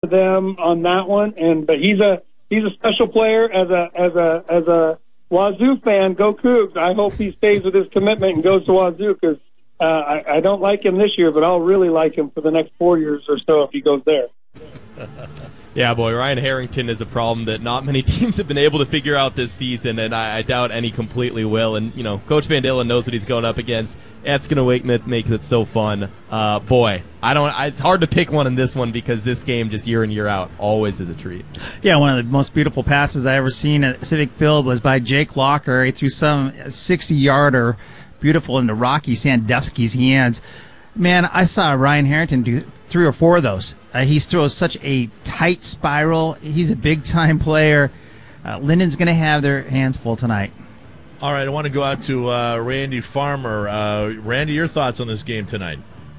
them on that one. But he's a special player as a Wazoo fan. Go Cougs! I hope he stays with his commitment and goes to Wazoo, because I don't like him this year, but I'll really like him for the next 4 years or so if he goes there. Yeah, boy, Ryan Harrington is a problem that not many teams have been able to figure out this season, and I doubt any completely will. And, Coach Van Dillen knows what he's going up against. That's going to make it so fun. Boy, it's hard to pick one in this one, because this game just year in, year out always is a treat. Yeah, one of the most beautiful passes I ever seen at Civic Field was by Jake Locker. He threw some 60-yarder, beautiful into Rocky Sandusky's hands. Man, I saw Ryan Harrington do 3 or 4 of those. He throws such a tight spiral. He's a big-time player. Linden's going to have their hands full tonight. All right, I want to go out to Randy Farmer. Randy, your thoughts on this game tonight?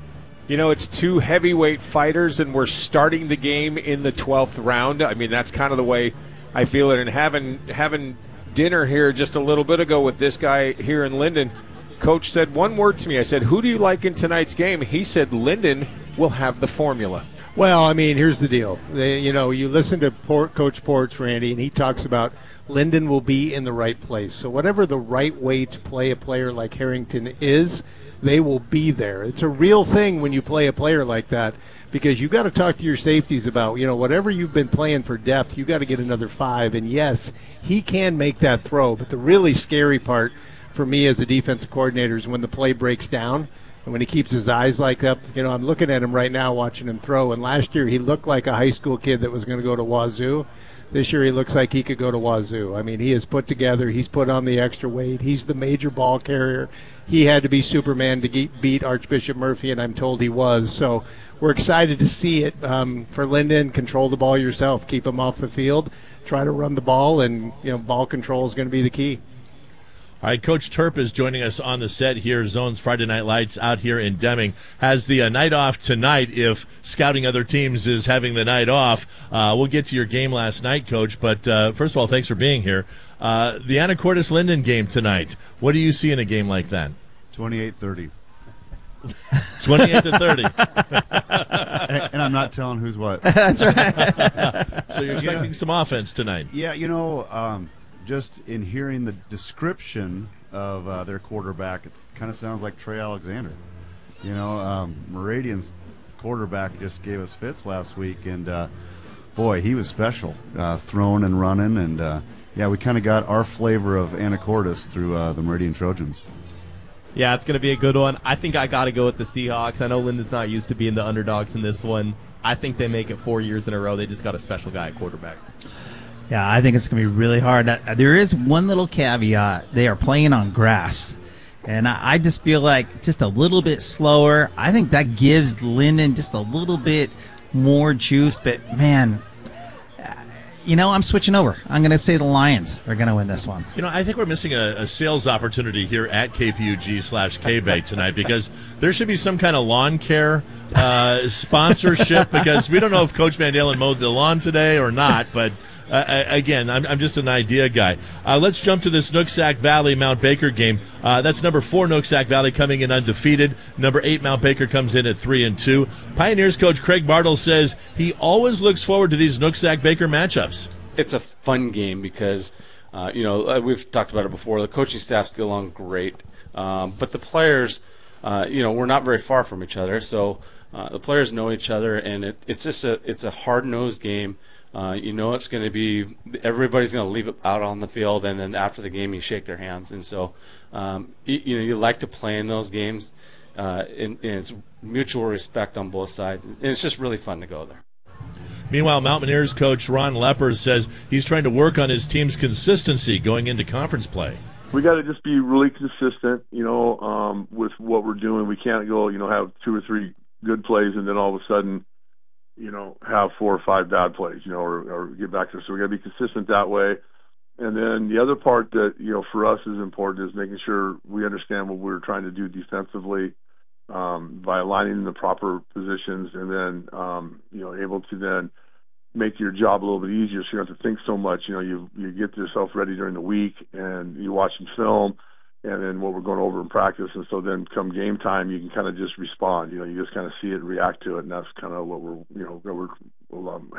It's 2 heavyweight fighters, and we're starting the game in the 12th round. I mean, that's kind of the way I feel it. And having dinner here just a little bit ago with this guy here in Linden, Coach said one word to me. I said, who do you like in tonight's game? He said, Linden will have the formula. Well, I mean, here's the deal. You listen to Coach Ports, Randy, and he talks about Linden will be in the right place. So whatever the right way to play a player like Harrington is, they will be there. It's a real thing when you play a player like that, because you got to talk to your safeties about, whatever you've been playing for depth, you got to get another 5. And yes, he can make that throw. But the really scary part for me as a defensive coordinator is when the play breaks down. And when he keeps his eyes like up, I'm looking at him right now watching him throw. And last year he looked like a high school kid that was going to go to Wazoo. This year he looks like he could go to Wazoo. I mean, he is put together. He's put on the extra weight. He's the major ball carrier. He had to be Superman to beat Archbishop Murphy, and I'm told he was. So we're excited to see it. For Linden, control the ball yourself. Keep him off the field. Try to run the ball, and ball control is going to be the key. All right, Coach Terp is joining us on the set here. Zone's Friday Night Lights out here in Deming. Has the night off tonight if scouting other teams is having the night off. We'll get to your game last night, Coach. But first of all, thanks for being here. The Anacortes-Linden game tonight. What do you see in a game like that? 28-30. 28-30. And I'm not telling who's what. That's right. So you're expecting some offense tonight. Yeah, just in hearing the description of their quarterback, it kind of sounds like Trey Alexander. Meridian's quarterback just gave us fits last week, and boy, he was special, throwing and running, and we kind of got our flavor of Anacortes through the Meridian Trojans. Yeah, it's going to be a good one. I think I got to go with the Seahawks. I know Linden's not used to being the underdogs in this one. I think they make it 4 years in a row. They just got a special guy at quarterback. Yeah, I think it's going to be really hard. There is one little caveat. They are playing on grass. And I just feel like just a little bit slower. I think that gives Linden just a little bit more juice. But, man, I'm switching over. I'm going to say the Lions are going to win this one. I think we're missing a sales opportunity here at KPUG/KBay tonight, because there should be some kind of lawn care sponsorship, because we don't know if Coach Van Dalen mowed the lawn today or not, but again, I'm just an idea guy. Let's jump to this Nooksack Valley Mount Baker game. That's number 4 Nooksack Valley coming in undefeated. Number 8 Mount Baker comes in at 3-2. Pioneers coach Craig Bartle says he always looks forward to these Nooksack Baker matchups. It's a fun game because we've talked about it before. The coaching staffs get along great, but the players, we're not very far from each other. So the players know each other, and it's a hard-nosed game. It's going to be everybody's going to leave it out on the field, and then after the game you shake their hands. And so, you like to play in those games, and it's mutual respect on both sides, and it's just really fun to go there. Meanwhile, Mount Airs coach Ron Lepers says he's trying to work on his team's consistency going into conference play. We got to just be really consistent, with what we're doing. We can't go, have 2 or 3 good plays and then all of a sudden, have 4 or 5 bad plays, or get back to it. So we got to be consistent that way. And then the other part that, for us is important is making sure we understand what we're trying to do defensively, by aligning in the proper positions, and then, able to then make your job a little bit easier, so you don't have to think so much. You get yourself ready during the week, and you're watching film, and then what we're going over in practice. And so then come game time, you can kind of just respond. You just kind of see it, react to it, and that's kind of what we're